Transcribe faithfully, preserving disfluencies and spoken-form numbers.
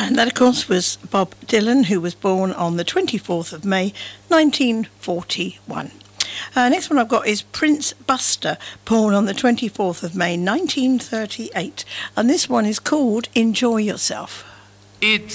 And that, of course, was Bob Dylan, who was born on the twenty-fourth of May, nineteen forty-one. Uh, next one I've got is Prince Buster, born on the twenty-fourth of May, nineteen thirty-eight. And this one is called Enjoy Yourself. It's